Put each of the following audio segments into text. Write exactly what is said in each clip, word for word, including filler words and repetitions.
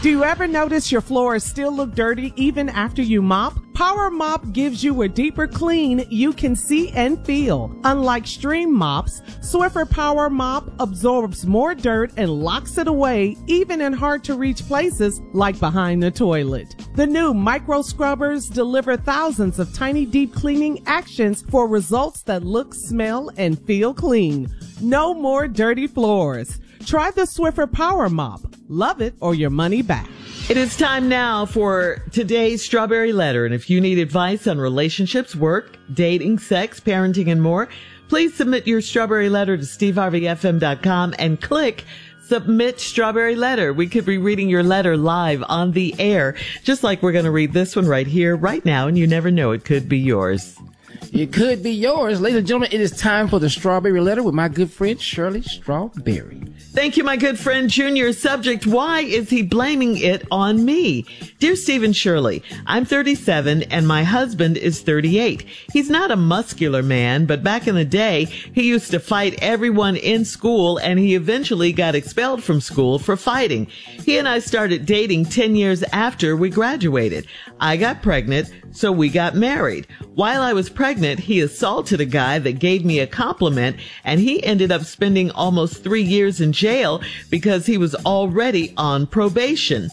Do you ever notice your floors still look dirty even after you mop? Power Mop gives you a deeper clean you can see and feel. Unlike stream mops, Swiffer Power Mop absorbs more dirt and locks it away even in hard-to-reach places like behind the toilet. The new micro scrubbers deliver thousands of tiny deep cleaning actions for results that look, smell, and feel clean. No more dirty floors. Try the Swiffer Power Mop. Love it or your money back. It is time now for today's Strawberry Letter. And if you need advice on relationships, work, dating, sex, parenting, and more, please submit your Strawberry Letter to steve harvey f m dot com and click Submit Strawberry Letter. We could be reading your letter live on the air, just like we're going to read this one right here, right now, and you never know, it could be yours. It could be yours. Ladies and gentlemen, it is time for the Strawberry Letter with my good friend, Shirley Strawberry. Thank you, my good friend, Junior. Subject, why is he blaming it on me? Dear Steve and Shirley, I'm thirty-seven and my husband is thirty-eight. He's not a muscular man, but back in the day, he used to fight everyone in school and he eventually got expelled from school for fighting. He and I started dating ten years after we graduated. I got pregnant, so we got married. While I was pregnant, he assaulted a guy that gave me a compliment, and he ended up spending almost three years in jail because he was already on probation.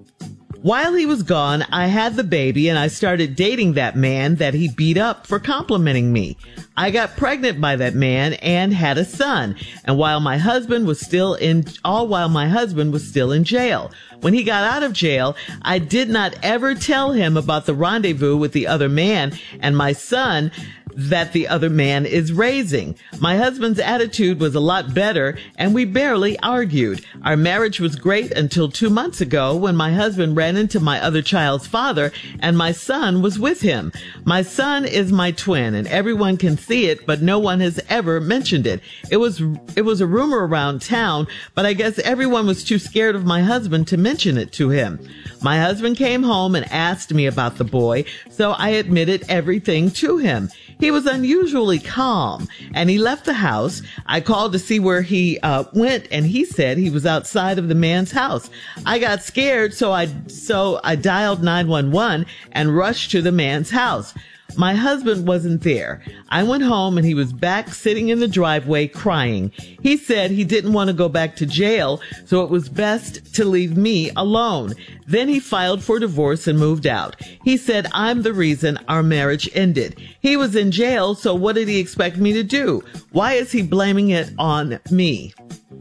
While he was gone, I had the baby and I started dating that man that he beat up for complimenting me. I got pregnant by that man and had a son. And while my husband was still in, all while my husband was still in jail. When he got out of jail, I did not ever tell him about the rendezvous with the other man and my son that the other man is raising. My husband's attitude was a lot better and we barely argued. Our marriage was great until two months ago when my husband ran into my other child's father and my son was with him. My son is my twin and everyone can see it, but no one has ever mentioned it. It was, it was a rumor around town, but I guess everyone was too scared of my husband to mention it to him. My husband came home and asked me about the boy, so I admitted everything to him. He was unusually calm and he left the house. I called to see where he uh, went and he said he was outside of the man's house. I got scared, so I, so I dialed nine one one and rushed to the man's house. My husband wasn't there. I went home and he was back sitting in the driveway crying. He said he didn't want to go back to jail, so it was best to leave me alone. Then he filed for divorce and moved out. He said I'm the reason our marriage ended. He was in jail, so what did he expect me to do? Why is he blaming it on me?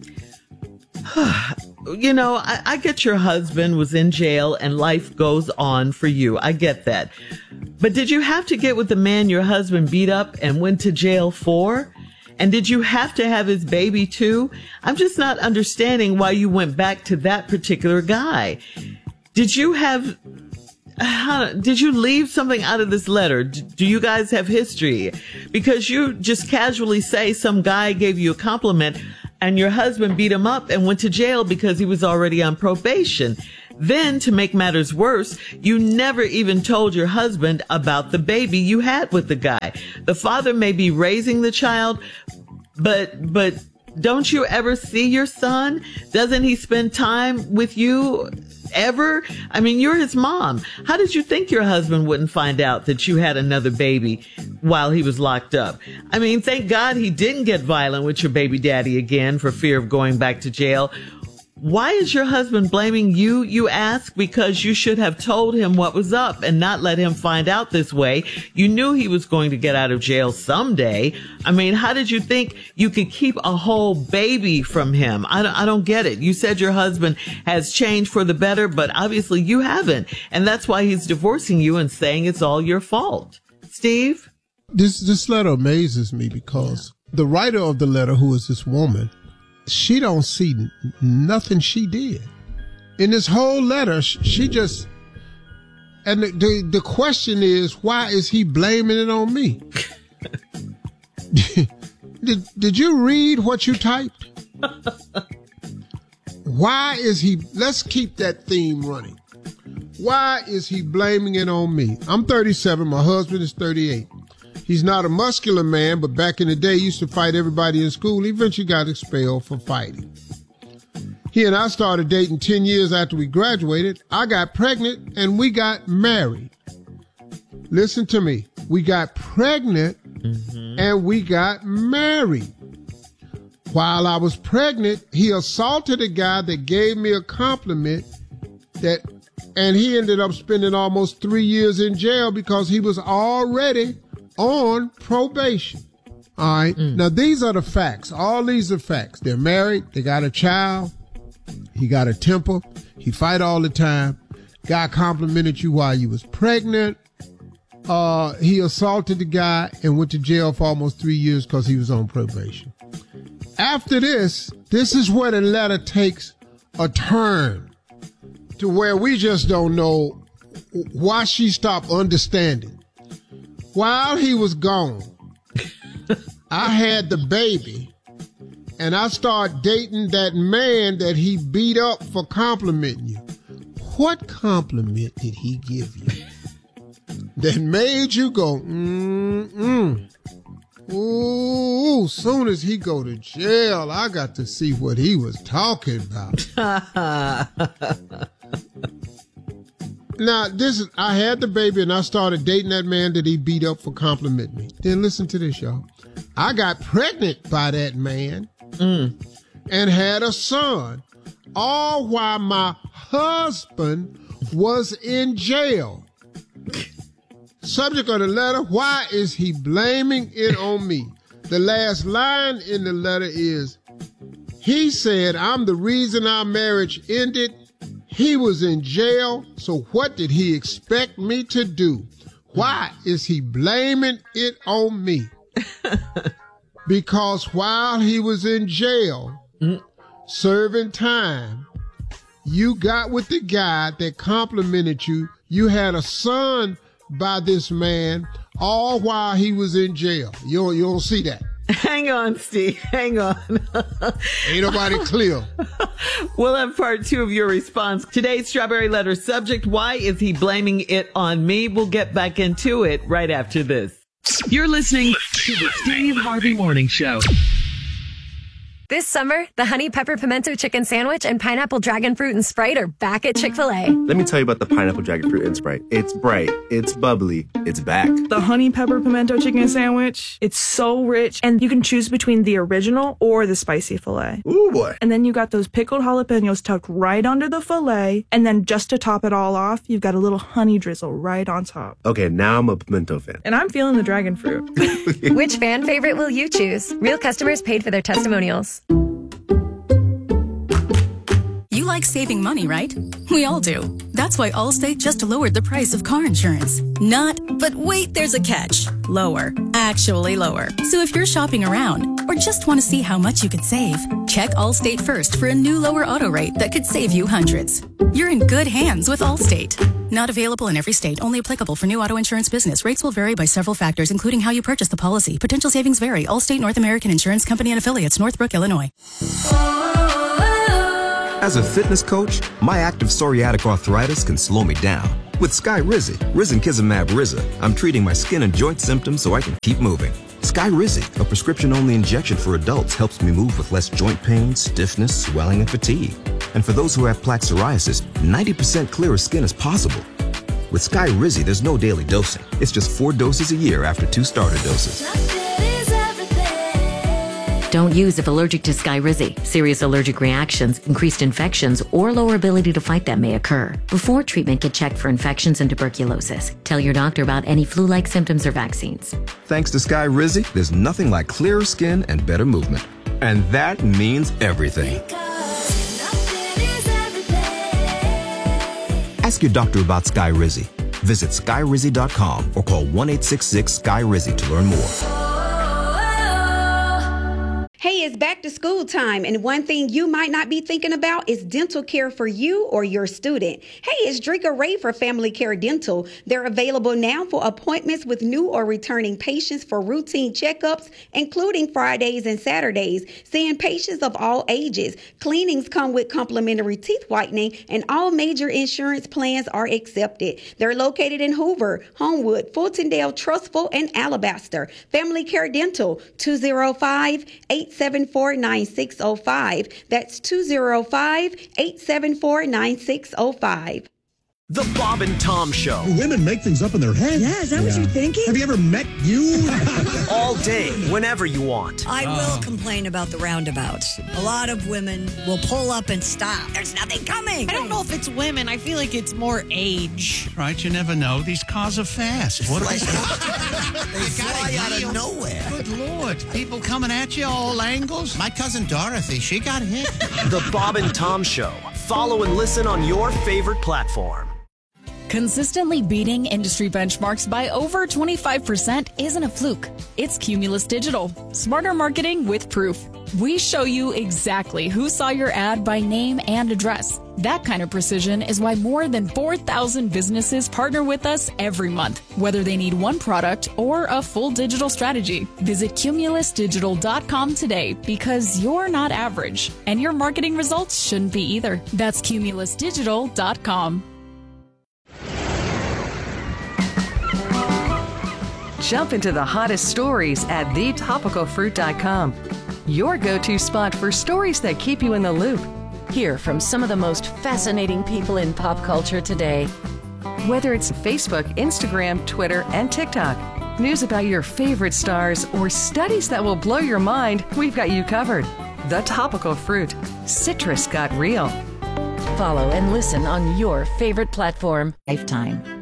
You know, I, I get your husband was in jail and life goes on for you. I get that. But did you have to get with the man your husband beat up and went to jail for? And did you have to have his baby too? I'm just not understanding why you went back to that particular guy. Did you have, how, did you leave something out of this letter? Do you guys have history? Because you just casually say some guy gave you a compliment and your husband beat him up and went to jail because he was already on probation. Then, to make matters worse, you never even told your husband about the baby you had with the guy. The father may be raising the child, but, but don't you ever see your son? Doesn't he spend time with you ever? I mean, you're his mom. How did you think your husband wouldn't find out that you had another baby while he was locked up? I mean, thank God he didn't get violent with your baby daddy again for fear of going back to jail. Why is your husband blaming you, you ask? Because you should have told him what was up and not let him find out this way. You knew he was going to get out of jail someday. I mean, how did you think you could keep a whole baby from him? I don't, I don't get it. You said your husband has changed for the better, but obviously you haven't. And that's why he's divorcing you and saying it's all your fault. Steve? This, this letter amazes me because the writer of the letter, who is this woman, she don't see nothing she did. In this whole letter, she just, and the, the, the question is, why is he blaming it on me? did, did you read what you typed? Why is he, let's keep that theme running. Why is he blaming it on me? I'm thirty-seven, my husband is thirty-eight. He's not a muscular man, but back in the day, he used to fight everybody in school. He eventually got expelled for fighting. He He and I started dating ten years after we graduated. I got pregnant and we got married. Listen to me. We got pregnant mm-hmm. and we got married. While I was pregnant, he assaulted a guy that gave me a compliment that, and he ended up spending almost three years in jail because he was already on probation. All right. Mm. Now, these are the facts. All these are facts. They're married. They got a child. He got a temper. He fight all the time. Guy complimented you while you was pregnant. Uh, he assaulted the guy and went to jail for almost three years because he was on probation. After this, this is where the letter takes a turn to where we just don't know why she stopped understanding. While he was gone, I had the baby, and I started dating that man that he beat up for complimenting you. What compliment did he give you that made you go, mm-mm? Ooh, soon as he go to jail, I got to see what he was talking about. Now, this is, I had the baby and I started dating that man that he beat up for complimenting me. Then listen to this, y'all. I got pregnant by that man mm. and had a son, all while my husband was in jail. Subject of the letter, why is he blaming it on me? The last line in the letter is, he said, I'm the reason our marriage ended. He was in jail, so what did he expect me to do? Why is he blaming it on me? Because while he was in jail, mm. serving time, you got with the guy that complimented you. You had a son by this man, all while he was in jail. You don't, you don't see that. Hang on, Steve. Hang on. Ain't nobody clear. We'll have part two of your response. Today's Strawberry Letter subject, why is he blaming it on me? We'll get back into it right after this. You're listening to the Steve Harvey Morning Show. This summer, the Honey Pepper Pimento Chicken Sandwich and Pineapple Dragon Fruit and Sprite are back at Chick-fil-A. Let me tell you about the Pineapple Dragon Fruit and Sprite. It's bright, it's bubbly, it's back. The Honey Pepper Pimento Chicken Sandwich, it's so rich, and you can choose between the original or the spicy filet. Ooh, boy. And then you got those pickled jalapenos tucked right under the filet, and then just to top it all off, you've got a little honey drizzle right on top. Okay, now I'm a pimento fan. And I'm feeling the dragon fruit. Which fan favorite will you choose? Real customers paid for their testimonials. You like saving money, right? We all do. That's why Allstate just lowered the price of car insurance. Not, but wait, there's a catch. Lower. Actually lower. So if you're shopping around or just want to see how much you could save, check Allstate first for a new lower auto rate that could save you hundreds. You're in good hands with Allstate. Not available in every state. Only applicable for new auto insurance business. Rates will vary by several factors, including how you purchase the policy. Potential savings vary. Allstate North American Insurance Company and affiliates, Northbrook, Illinois. As a fitness coach, my active psoriatic arthritis can slow me down. With Skyrizi, Risankizumab Riza, I'm treating my skin and joint symptoms so I can keep moving. Skyrizi, a prescription-only injection for adults, helps me move with less joint pain, stiffness, swelling, and fatigue. And for those who have plaque psoriasis, ninety percent clearer skin is possible. With Skyrizi, there's no daily dosing. It's just four doses a year after two starter doses. Don't use if allergic to Skyrizi. Serious allergic reactions, increased infections, or lower ability to fight them may occur. Before treatment, get checked for infections and tuberculosis. Tell your doctor about any flu-like symptoms or vaccines. Thanks to Skyrizi, there's nothing like clearer skin and better movement. And that means everything. Ask your doctor about Skyrizi. Visit Skyrizi dot com or call one eight six six Sky Rizi to learn more. Hey, it's back to school time, and one thing you might not be thinking about is dental care for you or your student. Hey, it's Drika Ray for Family Care Dental. They're available now for appointments with new or returning patients for routine checkups, including Fridays and Saturdays, seeing patients of all ages. Cleanings come with complimentary teeth whitening, and all major insurance plans are accepted. They're located in Hoover, Homewood, Fultondale, Trustful, and Alabaster. Family Care Dental, two oh five, eight seven four, nine six zero five. That's two zero five, eight seven four, nine six zero five. The Bob and Tom Show. Women make things up in their head. Yeah, is that yeah. what you're thinking? Have you ever met you? All day, whenever you want. I oh. will complain about the roundabouts. A lot of women will pull up and stop. There's nothing coming. I don't know if it's women. I feel like it's more age. Right, you never know. These cars are fast. What are they? They fly out of nowhere. Good Lord. People coming at you all angles. My cousin Dorothy, she got hit. The Bob and Tom Show. Follow and listen on your favorite platform. Consistently beating industry benchmarks by over twenty-five percent isn't a fluke. It's Cumulus Digital. Smarter marketing with proof. We show you exactly who saw your ad by name and address. That kind of precision is why more than four thousand businesses partner with us every month, whether they need one product or a full digital strategy. Visit cumulus digital dot com today because you're not average, and your marketing results shouldn't be either. That's cumulus digital dot com. Jump into the hottest stories at the topical fruit dot com. Your go-to spot for stories that keep you in the loop. Hear from some of the most fascinating people in pop culture today. Whether it's Facebook, Instagram, Twitter, and TikTok, news about your favorite stars, or studies that will blow your mind, we've got you covered. The Topical Fruit. Citrus got real. Follow and listen on your favorite platform. Lifetime.